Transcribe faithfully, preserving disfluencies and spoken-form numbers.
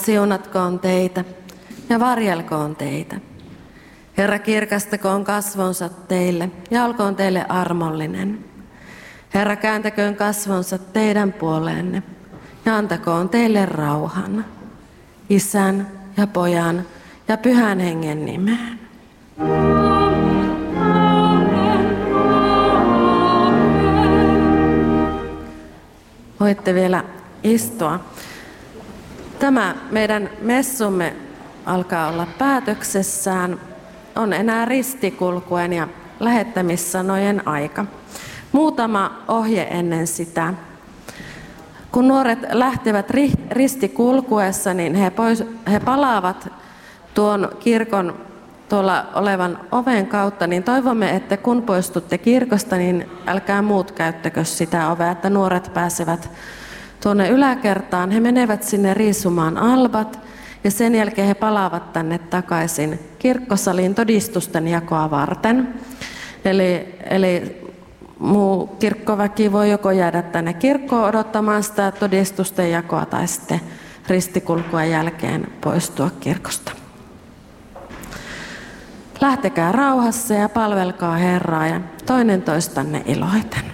siunatkoon teitä ja varjelkoon teitä. Herra kirkastakoon kasvonsa teille ja olkoon teille armollinen. Herra kääntäköön kasvonsa teidän puoleenne ja antakoon teille rauhan. Isän ja Pojan ja Pyhän Hengen nimeen. Voitte vielä istua. Tämä meidän messumme alkaa olla päätöksessään. On enää ristikulkuen ja lähettämissanojen aika. Muutama ohje ennen sitä. Kun nuoret lähtevät ristikulkuessa, niin he, pois, he palaavat tuon kirkon tuolla olevan oven kautta, niin toivomme, että kun poistutte kirkosta, niin älkää muut käyttäkö sitä ovea, että nuoret pääsevät tuonne yläkertaan. He menevät sinne riisumaan albat ja sen jälkeen he palaavat tänne takaisin kirkkosaliin todistusten jakoa varten. Eli, eli muu kirkkoväki voi joko jäädä tänne kirkkoon odottamaan sitä todistusten jakoa tai sitten ristikulkua jälkeen poistua kirkosta. Lähtekää rauhassa ja palvelkaa Herraa ja toinen toistanne iloiten.